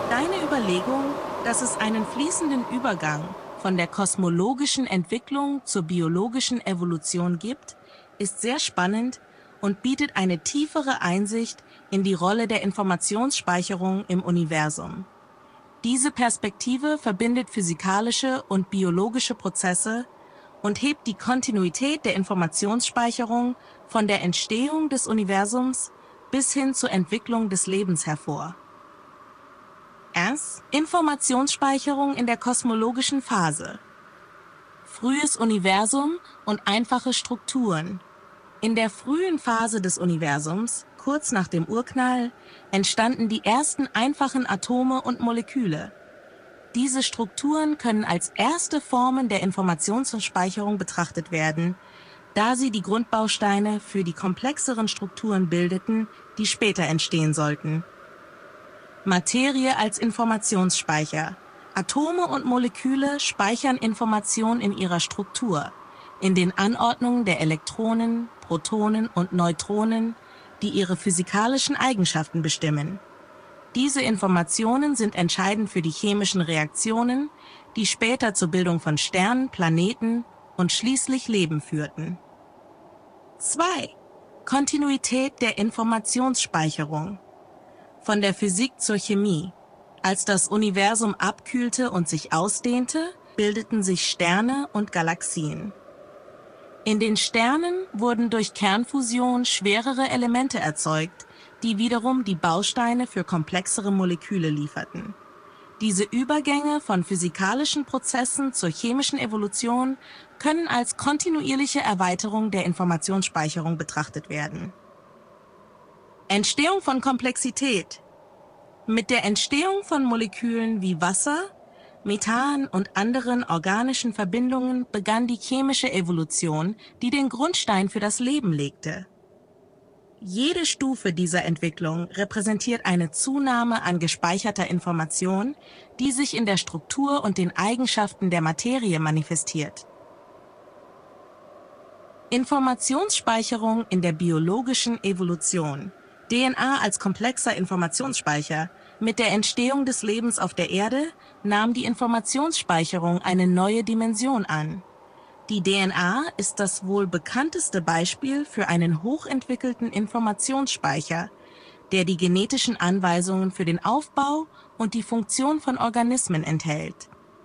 Deine Überlegung, dass es einen fließenden Übergang von der kosmologischen Entwicklung zur biologischen Evolution gibt, ist sehr spannend und bietet eine tiefere Einsicht in die Rolle der Informationsspeicherung im Universum. Diese Perspektive verbindet physikalische und biologische Prozesse und hebt die Kontinuität der Informationsspeicherung von der Entstehung des Universums bis hin zur Entwicklung des Lebens hervor. Informationsspeicherung in der kosmologischen Phase. Frühes Universum und einfache Strukturen. In der frühen Phase des Universums, kurz nach dem Urknall, entstanden die ersten einfachen Atome und Moleküle. Diese Strukturen können als erste Formen der Informationsspeicherung betrachtet werden, da sie die Grundbausteine für die komplexeren Strukturen bildeten, die später entstehen sollten. Materie als Informationsspeicher. Atome und Moleküle speichern Information in ihrer Struktur, in den Anordnungen der Elektronen, Protonen und Neutronen, die ihre physikalischen Eigenschaften bestimmen. Diese Informationen sind entscheidend für die chemischen Reaktionen, die später zur Bildung von Sternen, Planeten und schließlich Leben führten. 2. Kontinuität der Informationsspeicherung. Von der Physik zur Chemie. Als das Universum abkühlte und sich ausdehnte, bildeten sich Sterne und Galaxien. In den Sternen wurden durch Kernfusion schwerere Elemente erzeugt, die wiederum die Bausteine für komplexere Moleküle lieferten. Diese Übergänge von physikalischen Prozessen zur chemischen Evolution können als kontinuierliche Erweiterung der Informationsspeicherung betrachtet werden. Entstehung von Komplexität. Mit der Entstehung von Molekülen wie Wasser, Methan und anderen organischen Verbindungen begann die chemische Evolution, die den Grundstein für das Leben legte. Jede Stufe dieser Entwicklung repräsentiert eine Zunahme an gespeicherter Information, die sich in der Struktur und den Eigenschaften der Materie manifestiert. Informationsspeicherung in der biologischen Evolution. DNA als komplexer Informationsspeicher. Mit der Entstehung des Lebens auf der Erde nahm die Informationsspeicherung eine neue Dimension an. Die DNA ist das wohl bekannteste Beispiel für einen hochentwickelten Informationsspeicher, der die genetischen Anweisungen für den Aufbau und die Funktion von Organismen enthält.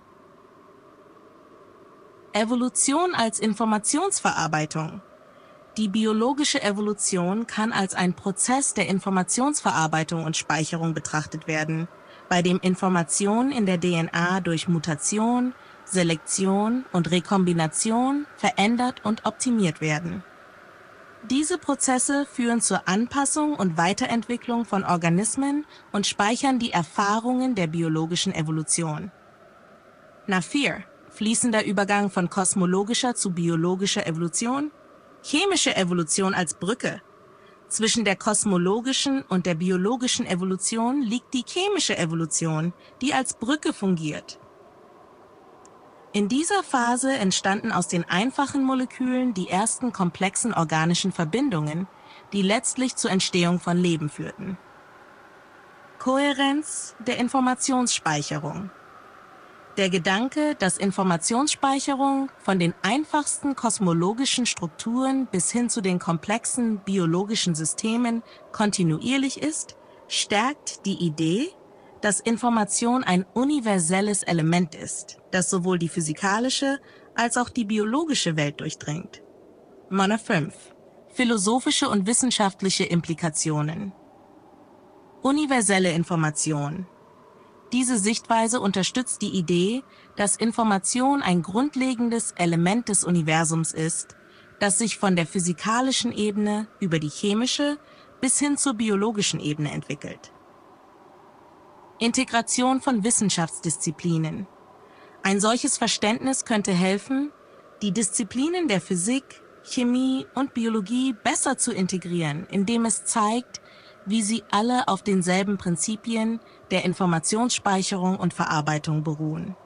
Evolution als Informationsverarbeitung. Die biologische Evolution kann als ein Prozess der Informationsverarbeitung und Speicherung betrachtet werden, bei dem Informationen in der DNA durch Mutation, Selektion und Rekombination verändert und optimiert werden. Diese Prozesse führen zur Anpassung und Weiterentwicklung von Organismen und speichern die Erfahrungen der biologischen Evolution. 4. Fließender Übergang von kosmologischer zu biologischer Evolution. Chemische Evolution als Brücke. Zwischen der kosmologischen und der biologischen Evolution liegt die chemische Evolution, die als Brücke fungiert. In dieser Phase entstanden aus den einfachen Molekülen die ersten komplexen organischen Verbindungen, die letztlich zur Entstehung von Leben führten. Kohärenz der Informationsspeicherung. Der Gedanke, dass Informationsspeicherung von den einfachsten kosmologischen Strukturen bis hin zu den komplexen biologischen Systemen kontinuierlich ist, stärkt die Idee, dass Information ein universelles Element ist, das sowohl die physikalische als auch die biologische Welt durchdringt. 5. Philosophische und wissenschaftliche Implikationen. Universelle Information. Diese Sichtweise unterstützt die Idee, dass Information ein grundlegendes Element des Universums ist, das sich von der physikalischen Ebene über die chemische bis hin zur biologischen Ebene entwickelt. Integration von Wissenschaftsdisziplinen. Ein solches Verständnis könnte helfen, die Disziplinen der Physik, Chemie und Biologie besser zu integrieren, indem es zeigt, wie sie alle auf denselben Prinzipien der Informationsspeicherung und Verarbeitung beruhen.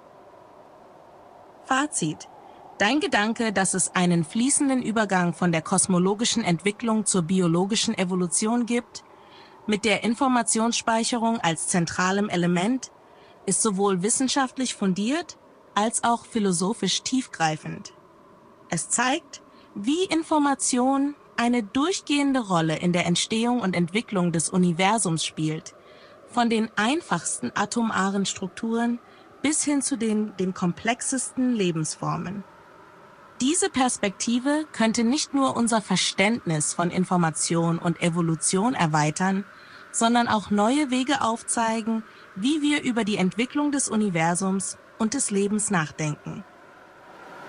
Fazit: Dein Gedanke, dass es einen fließenden Übergang von der kosmologischen Entwicklung zur biologischen Evolution gibt, mit der Informationsspeicherung als zentralem Element ist sowohl wissenschaftlich fundiert als auch philosophisch tiefgreifend. Es zeigt, wie Information eine durchgehende Rolle in der Entstehung und Entwicklung des Universums spielt, von den einfachsten atomaren Strukturen bis hin zu den komplexesten Lebensformen. Diese Perspektive könnte nicht nur unser Verständnis von Information und Evolution erweitern, sondern auch neue Wege aufzeigen, wie wir über die Entwicklung des Universums und des Lebens nachdenken.